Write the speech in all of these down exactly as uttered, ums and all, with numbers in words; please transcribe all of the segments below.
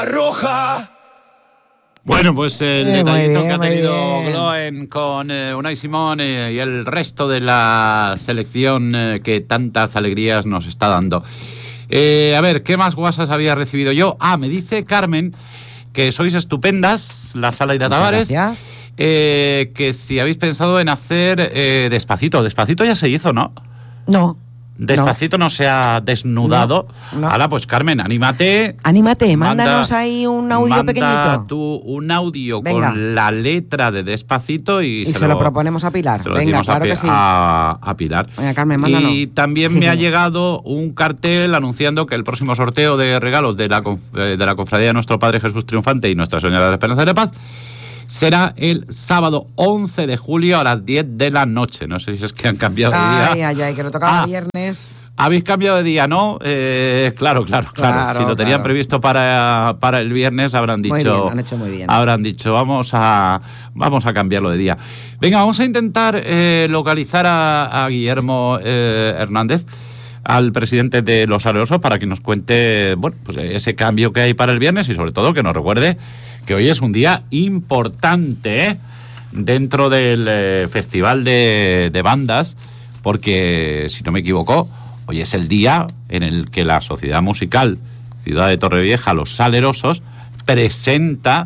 Roja. Bueno, pues el Eh, detallito bien, que ha tenido bien. Gloen con eh, Unai Simón eh, y el resto de la selección eh, que tantas alegrías nos está dando. Eh, a ver, ¿qué más guasas había recibido yo? Ah, me dice Carmen que sois estupendas, la Sala Ira Muchas Tavares. gracias. Eh, que si habéis pensado en hacer eh, Despacito. Despacito ya se hizo, ¿no? No. Despacito no, no se ha desnudado. No, no. Ahora, pues Carmen, anímate. Anímate, Manda- mándanos ahí un audio manda pequeñito. tú un audio Venga. con la letra de Despacito y, Y se lo proponemos a Pilar. se lo Venga, decimos a claro Pi- que sí. a, a Pilar. Venga, Carmen, mándanos. Y también me ha llegado un cartel anunciando que el próximo sorteo de regalos de la, conf- eh, de la Cofradía de Nuestro Padre Jesús Triunfante y Nuestra Señora de la Esperanza de la Paz será el sábado once de julio a las diez de la noche. No sé si es que han cambiado de día. Ay, ay, ay, que lo tocaba Ah. viernes. Habéis cambiado de día, ¿no? Eh, claro, claro, claro, Claro, Si lo tenían claro. previsto para, para el viernes, habrán dicho. Muy bien, han hecho muy bien. Habrán dicho, vamos a, vamos a cambiarlo de día. Venga, vamos a intentar eh, localizar a, a Guillermo eh, Hernández, al presidente de Los Salerosos, para que nos cuente, bueno, pues ese cambio que hay para el viernes y sobre todo que nos recuerde que hoy es un día importante, ¿eh? Dentro del eh, Festival de, de Bandas, porque, si no me equivoco, hoy es el día en el que la Sociedad Musical Ciudad de Torrevieja, Los Salerosos, presenta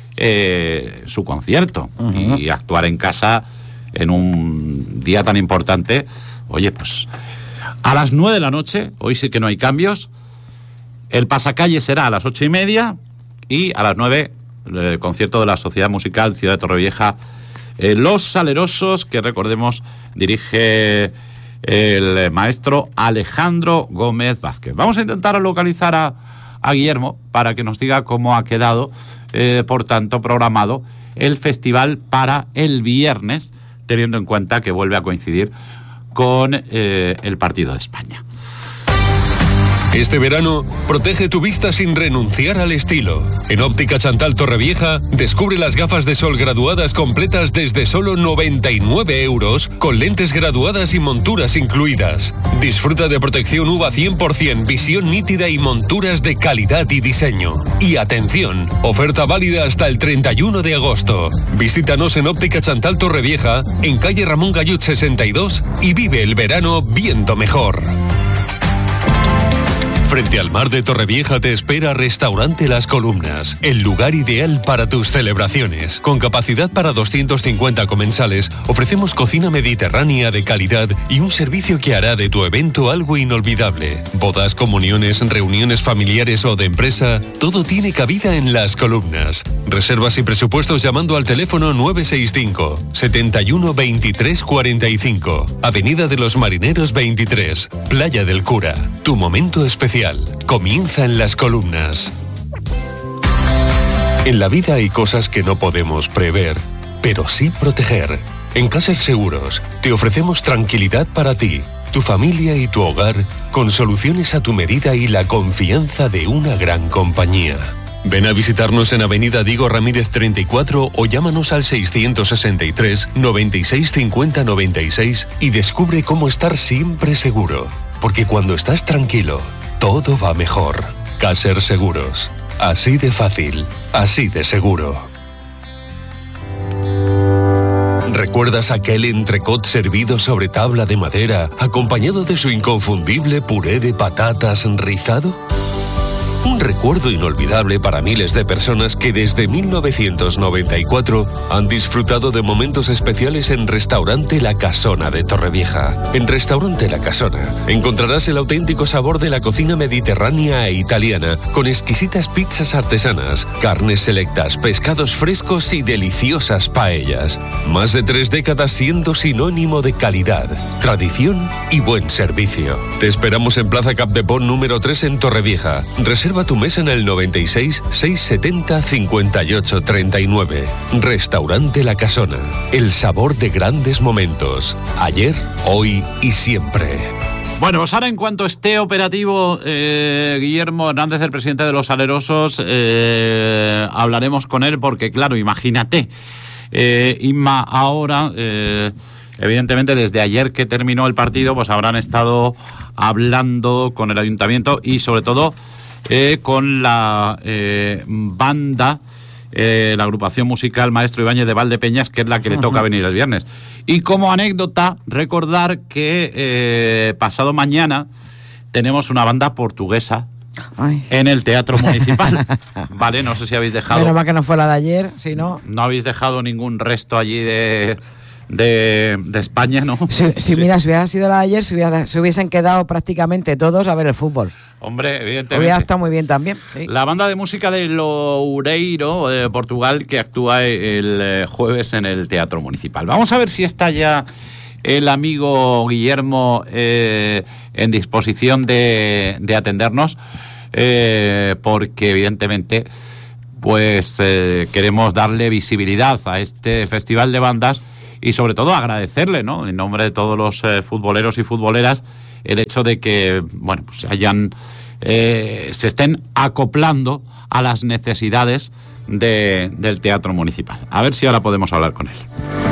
eh, su concierto. Uh-huh. Y actuar en casa en un día tan importante, oye, pues a las nueve de la noche, hoy sí que no hay cambios, el pasacalle será a las ocho y media y a las nueve el concierto de la Sociedad Musical Ciudad de Torrevieja, eh, Los Salerosos, que recordemos dirige el maestro Alejandro Gómez Vázquez. Vamos a intentar localizar a, a Guillermo para que nos diga cómo ha quedado, eh, por tanto, programado el festival para el viernes, teniendo en cuenta que vuelve a coincidir con eh, el partido de España. Este verano, protege tu vista sin renunciar al estilo. En Óptica Chantal Torrevieja, descubre las gafas de sol graduadas completas desde solo noventa y nueve euros, con lentes graduadas y monturas incluidas. Disfruta de protección U V A cien por ciento, visión nítida y monturas de calidad y diseño. Y atención, oferta válida hasta el treinta y uno de agosto. Visítanos en Óptica Chantal Torrevieja, en calle Ramón Gallut sesenta y dos, y vive el verano viendo mejor. Frente al mar de Torrevieja te espera Restaurante Las Columnas, el lugar ideal para tus celebraciones. Con capacidad para doscientos cincuenta comensales, ofrecemos cocina mediterránea de calidad y un servicio que hará de tu evento algo inolvidable. Bodas, comuniones, reuniones familiares o de empresa, todo tiene cabida en Las Columnas. Reservas y presupuestos llamando al teléfono nueve seis cinco, setenta y uno, veintitrés cuarenta y cinco, Avenida de los Marineros veintitrés, Playa del Cura. Tu momento especial comienza en Las Columnas. En la vida hay cosas que no podemos prever, pero sí proteger. En Caser Seguros te ofrecemos tranquilidad para ti, tu familia y tu hogar, con soluciones a tu medida y la confianza de una gran compañía. Ven a visitarnos en Avenida Diego Ramírez treinta y cuatro o llámanos al seiscientos sesenta y tres, noventa y seis, cincuenta, noventa y seis y descubre cómo estar siempre seguro. Porque cuando estás tranquilo, todo va mejor. Caser Seguros. Así de fácil, así de seguro. ¿Recuerdas aquel entrecot servido sobre tabla de madera, acompañado de su inconfundible puré de patatas rizado? Un recuerdo inolvidable para miles de personas que desde mil novecientos noventa y cuatro han disfrutado de momentos especiales en Restaurante La Casona de Torrevieja. En Restaurante La Casona encontrarás el auténtico sabor de la cocina mediterránea e italiana, con exquisitas pizzas artesanas, carnes selectas, pescados frescos y deliciosas paellas. Más de tres décadas siendo sinónimo de calidad, tradición y buen servicio. Te esperamos en Plaza Capdepón número tres en Torrevieja. Reserva tu mesa en el noventa y seis, seiscientos setenta, cincuenta y ocho, treinta y nueve. Restaurante La Casona. El sabor de grandes momentos. Ayer, hoy y siempre. Bueno, pues ahora en cuanto esté operativo eh, Guillermo Hernández, el presidente de Los Salerosos, eh, hablaremos con él porque, claro, imagínate, eh, Inma, ahora, eh, evidentemente desde ayer que terminó el partido, pues habrán estado hablando con el ayuntamiento y sobre todo eh, con la eh, banda, eh, la agrupación musical Maestro Ibáñez de Valdepeñas, que es la que le toca venir el viernes. Y como anécdota, recordar que eh, pasado mañana tenemos una banda portuguesa Ay. en el Teatro Municipal. Vale, no sé si habéis dejado... Menos mal que no fue la de ayer, si no... No habéis dejado ningún resto allí de... De, de España, ¿no? Si, si sí. Mira, si hubiera sido la de ayer, se, hubiera, se hubiesen quedado prácticamente todos a ver el fútbol. Hombre, evidentemente. Hubiera estado muy bien también. Sí. La banda de música de Loureiro, de Portugal, que actúa el jueves en el Teatro Municipal. Vamos a ver si está ya el amigo Guillermo eh, en disposición de, de atendernos, eh, porque evidentemente pues eh, queremos darle visibilidad a este festival de bandas. Y sobre todo agradecerle, ¿no?, en nombre de todos los eh, futboleros y futboleras, el hecho de que, bueno, pues se hayan, eh, se estén acoplando a las necesidades de, del Teatro Municipal. A ver si ahora podemos hablar con él.